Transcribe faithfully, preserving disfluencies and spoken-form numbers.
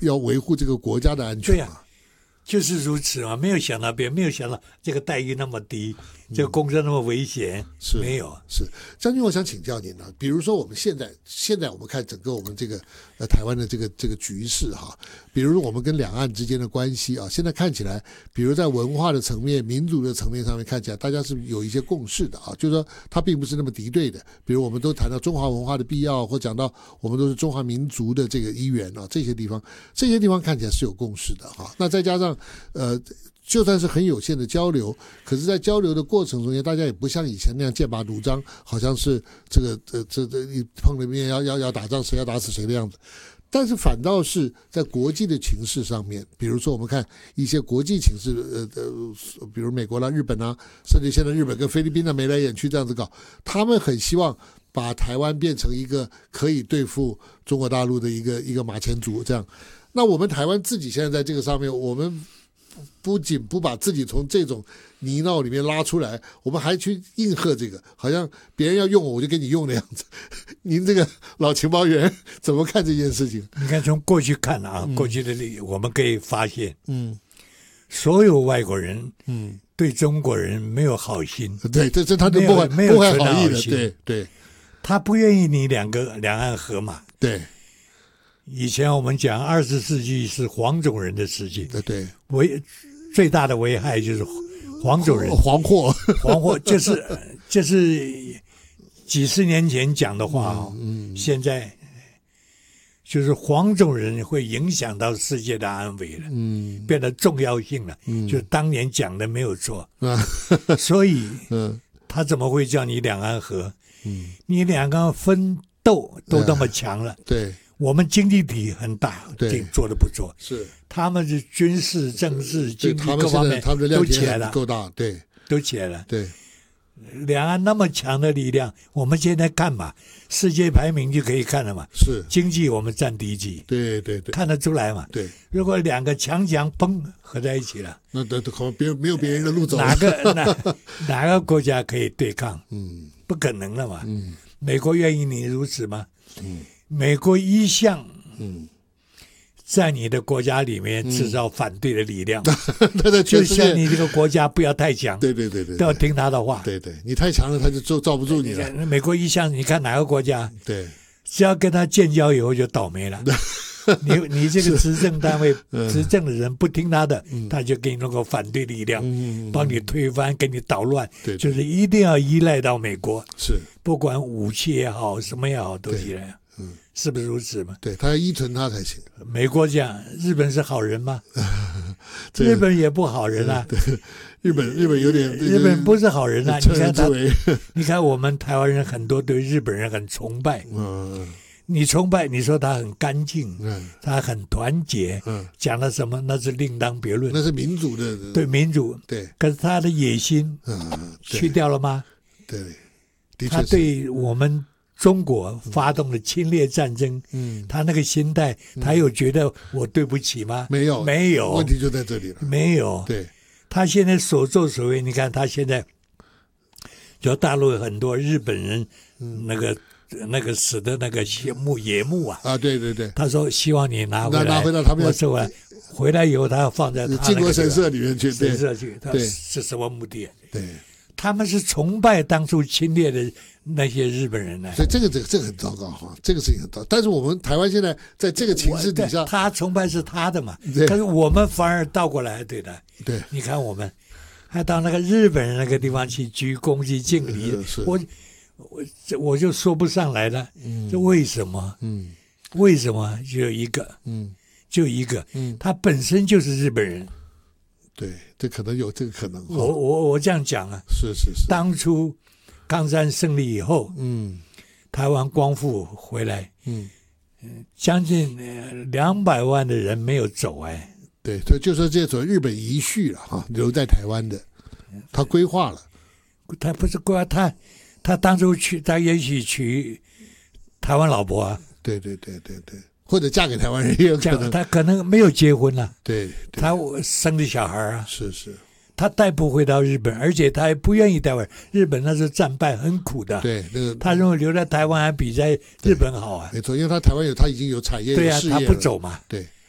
要维护这个国家的安全嘛。 就是如此嘛，没有想到别人，没有想到这个待遇那么低，嗯、这个工作那么危险， 是没有。 是将军，我想请教您呢，比如说我们现在现在我们看整个我们这个呃台湾的这个这个局势哈，比如说我们跟两岸之间的关系啊，现在看起来，比如在文化的层面、民族的层面上面看起来，大家是有一些共识的啊，就是说它并不是那么敌对的。比如我们都谈到中华文化的必要，或讲到我们都是中华民族的这个一员啊，这些地方这些地方看起来是有共识的哈。那再加上呃，就算是很有限的交流，可是，在交流的过程中间，大家也不像以前那样剑拔弩张，好像是这个这这这一碰了面要要要打仗，谁要打死谁的样子。但是反倒是在国际的情势上面，比如说我们看一些国际情势，呃呃，比如美国啦、日本啊，甚至现在日本跟菲律宾的眉来眼去这样子搞，他们很希望把台湾变成一个可以对付中国大陆的一个一个马前卒这样。那我们台湾自己现在在这个上面，我们不仅不把自己从这种泥淖里面拉出来，我们还去应和这个，好像别人要用我，我就给你用的样子。您这个老情报员怎么看这件事情？ 你看，从过去看啊，嗯、过去的历我们可以发现， 嗯， 所有外国人，嗯，对中国人没有好心， 对，这这他就不怀没有不怀好意的，对对， 他不愿意你两个两岸和嘛， 对。 以前我们讲二十世纪是黄种人的世纪， 对对， 危最大的危害就是黄种人， 黄祸， 黄祸就是就是几十年前讲的话哦， 嗯，嗯现在就是黄种人会影响到世界的安危了， 嗯， 变得重要性了， 嗯， 就当年讲的没有错， 啊， 所以， 嗯， 他怎么会叫你两岸和？ 嗯， 你两个分斗都那么强了， 对。 我们经济体很大，对，做得不错。 是， 他们是军事、政治、经济各方面都起来了， 够大，对， 都起来了。 对， 两岸那么强的力量，我们现在看嘛，世界排名就可以看了嘛。 是， 经济我们占第一级， 对对对， 看得出来嘛。 对， 如果两个强强砰合在一起了， 那都可能别没有别人的路走。 哪个哪哪个国家可以对抗？ 嗯， 不可能了嘛。 嗯， 美国愿意你如此吗？ 嗯。 美国一向嗯， 在你的国家里面制造反对的力量， 嗯、 就像你这个国家不要太强， 对对对对， 都要听他的话。 对对，你太强了，他就罩罩不住你了。 美国一向，你看哪个国家？ 对， 只要跟他建交以后就倒霉了。你你这个执政单位、执政的人不听他的， 嗯、 他就给你那个反对力量， 嗯、 帮你推翻，给你捣乱。 对， 就是一定要依赖到美国， 是不管武器也好，什么也好，都依赖。嗯，是不是如此嘛？ 对，他要依存他才行。 美国讲，日本是好人吗？日本也不好人啊。 对，日本日本有点， 日本不是好人啊。你看他， 他你看我们台湾人很多对日本人很崇拜。 嗯， 你崇拜，你说他很干净， 嗯， 他很团结， 嗯， 讲了什么那是另当别论。 那是民主的， 对民主， 对。 可是他的野心， 嗯， 去掉了吗？ 对，的确， 他对我们中国发动了侵略战争，嗯，他那个心态，他有觉得我对不起吗？ 没有， 没有， 问题就在这里了。 没有， 对， 他现在所作所为，你看他现在，就大陆有很多日本人，嗯、那个那个死的那个野木野木啊， 啊，对对对， 他说希望你拿回来， 拿回到他们我收回来，回来以后他要放在他靖国神社里面去， 神社去，他对， 是什么目的？ 对。 他们是崇拜当初侵略的那些日本人呢， 所以这个这个这个很糟糕哈，这个事情很糟糕。但是我们台湾现在在这个情势底下， 他崇拜是他的嘛，可是我们反而倒过来对的。 对， 你看我们还到那个日本人那个地方去鞠躬去敬礼， 嗯、 我我我就说不上来了， 嗯， 这为什么？ 嗯， 为什么？就有一个， 嗯， 就一个， 嗯， 他本身就是日本人。 对，这可能有这个可能。 我我我这样讲啊， 是是是。 当初抗战胜利以后， 嗯， 台湾光复回来， 嗯， 将近两百万的人没有走哎。 对，所以就说这种日本遗绪了哈，留在台湾的，他规划了。 他不是规划，他他当初娶，他也许娶台湾老婆啊。 对对对对对。或者嫁给台湾人也有可能， 他可能没有结婚了、啊， 对，对他生的小孩啊， 是是， 他带不回到日本，而且他也不愿意带回日本，那是战败很苦的， 对，那个他认为留在台湾还比在日本好啊， 没错，因为他台湾有他已经有产业， 对啊， 有事业他不走嘛， 对，